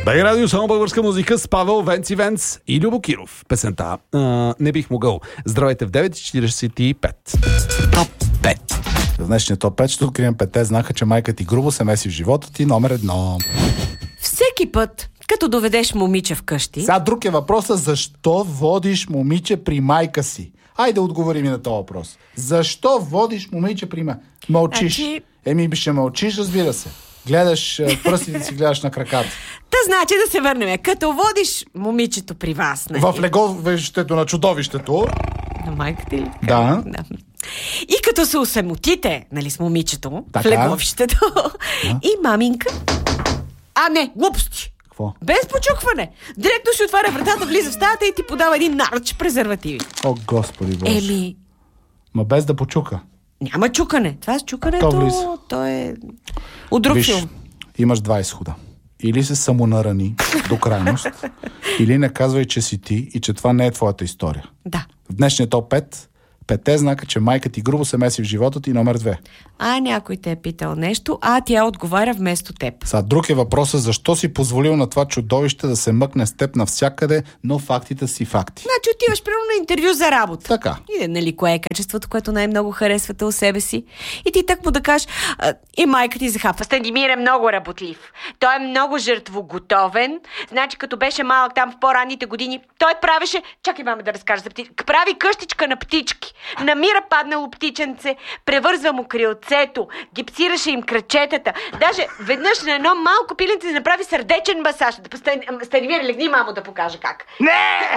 Бай радио, само българска музика с Павел Венци Венц и Любо Киров. Песента "Не бих могъл". Здравейте в 9:45. Топ 5. В днешния топ 5 ще открием 5 знака, че майка ти грубо се меси в живота ти. Номер 1. Всеки път, като доведеш момиче вкъщи... Сега друг е въпросът, защо водиш момиче при майка си? Айде отговори ми на този въпрос. Защо водиш момиче при майка? Мълчиш. Ще мълчиш, разбира се. Гледаш пръстите си, гледаш на краката. Та значи да се върнем. Като водиш момичето при вас, нали? В леговището на чудовището. На майка ти ли? Да. И като се усамотите, нали, с момичето, така, в леговището, и маминка... не, глупости! Какво? Без почукване. Директно си отваря вратата, влиза в стаята и ти подава един нарч презервативи. О, Господи Боже. Ма без да почука. Няма чукане. Това с чукането, то е от друг филм. Имаш два изхода. Или се самонарани до крайност, или не казвай, че си ти и че това не е твоята история. Да. В днешния топ 5 знака, че майка ти грубо се меси в живота ти. Номер 2. Някой те е питал нещо, тя отговаря вместо теб. Сега друг е въпросът, защо си позволил на това чудовище да се мъкне с теб навсякъде, но фактите си факти. Значи отиваш примерно на интервю за работа. Така. И нали, кое е качеството, което най-много харесвате у себе си? И ти так му да кажеш, и майка ти захапва. Станимир е много работлив. Той е много жертвоготовен. Значи като беше малък там в по-ранните години, той правеше, чакай мама да разкажа за птички, прави къщичка на птички. Намира паднало птиченце, превързва му крилцето, гипсираше им крачетата. Даже веднъж на едно малко пиленце да направи сърдечен масаж. Станимир, легни мамо да покаже как. Не!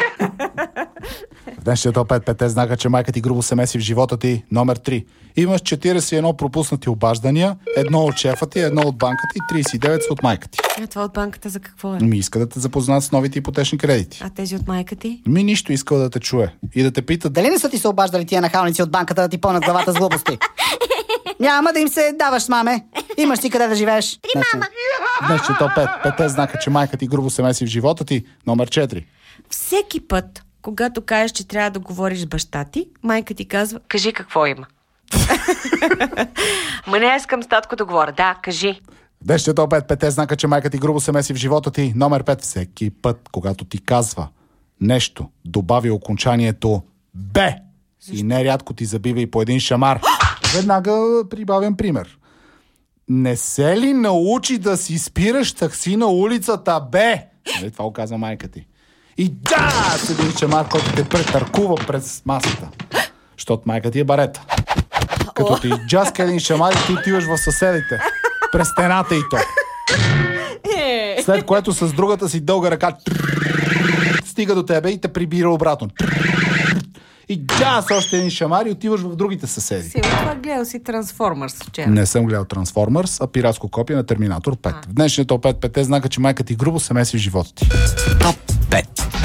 В днешния топ 5 знака, че майка ти грубо се меси в живота ти. Номер 3. Имаш 41 пропуснати обаждания, едно от шефа ти, едно от банката и 39 са от майка ти. Това от банката за какво е? Иска да те запознат с новите ипотечни кредити. Тези от майка ти? Нищо, искал да те чуе. И да те питат, дали не са ти се обаждали тия нахалници от банката да ти пълнат главата с глупости? Няма да им се даваш с маме. Имаш си къде да живееш. При мама. Днешния топ 5 знака, че майка ти грубо се меси в живота ти. Номер 4. Всеки път, когато кажеш, че трябва да говориш с баща ти, майка ти казва, кажи какво има. Ма не искам с татко да говоря. Да, кажи. Днешния топ 5 знака, че майка ти грубо се меси в живота ти. Номер 5. Всеки път, когато ти казва нещо, добави окончанието Б. И нерядко ти забива и по един шамар. Веднага прибавям пример. Не се ли научи да си спираш такси на улицата Б? Това го казва майка ти. И с един шамар, който те претъркува през масата. Защото майка ти е барета. Като ти джаска един шамар и ти отиваш в съседите. През стената и то. След което с другата си дълга ръка стига до тебе и те прибира обратно. И още един шамар и отиваш в другите съседи. Това гледал си Трансформърс вчера. Не съм гледал Трансформърс, а пиратско копие на Терминатор 5. В днешния топ 5 знака, че майка ти грубо се меси в живота ти. Топ 5.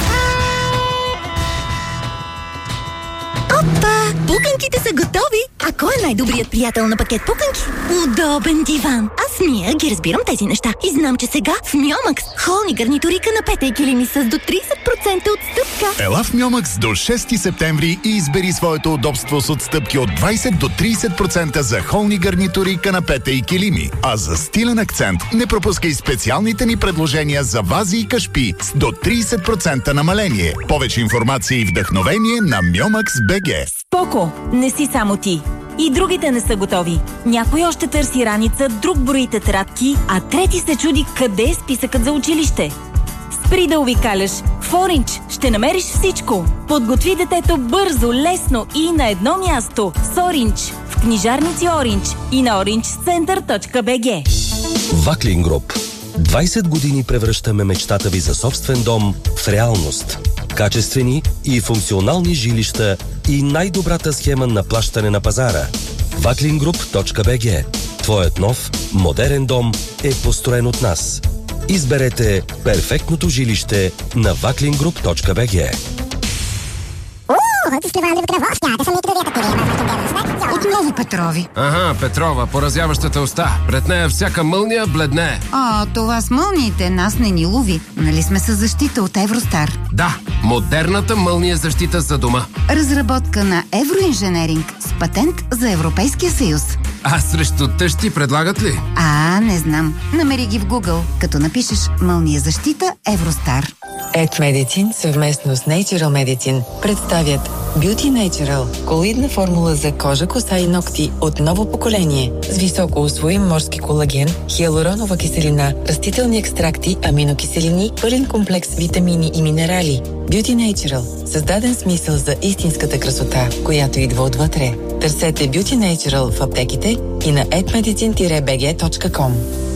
Опа! Пуканките са готови! А кой е най-добрият приятел на пакет пуканки? Удобен диван. Аз Мия ги разбирам тези неща. И знам, че сега в Мьомакс холни гарнитури, канапета и килими с до 30% отстъпка. Ела в Мьомакс до 6 септември и избери своето удобство с отстъпки от 20 до 30% за холни гарнитури, канапета и килими. А за стилен акцент не пропускай специалните ни предложения за вази и кашпи с до 30% намаление. Повече информация и вдъхновение на Мьомакс БГ. Споко, не си само ти. И другите не са готови. Някой още търси раница, друг брои тетрадки, а трети се чуди къде е списъкът за училище. Спри да увикаляш. В Оринч ще намериш всичко. Подготви детето бързо, лесно и на едно място. С Оринч. В книжарници Оринч и на orangeCenter.bg. Ваклин Груп. 20 години превръщаме мечтата ви за собствен дом в реалност. Качествени и функционални жилища и най-добрата схема на плащане на пазара. Vaklingroup.bg. Твоят нов, модерен дом е построен от нас. Изберете перфектното жилище на vaklingroup.bg. Отново Петрови. Петрова, поразяващата уста. Пред нея всяка мълния бледне. Това с мълниите нас не ни лови. Нали сме със защита от Евростар? Да, модерната мълния защита за дома. Разработка на Евроинженеринг с патент за Европейския съюз. А срещу тъщи предлагат ли? Не знам. Намери ги в Google, като напишеш Мълния защита Евростар. Ed Medicine съвместно с Natural Medicine представят Beauty Natural – колоидна формула за кожа, коса и ногти от ново поколение с високо усвоим морски колаген, хиалуронова киселина, растителни екстракти, аминокиселини, пълен комплекс витамини и минерали. Beauty Natural – създаден смисъл за истинската красота, която идва отвътре. Търсете Beauty Natural в аптеките и на edmedicine-bg.com.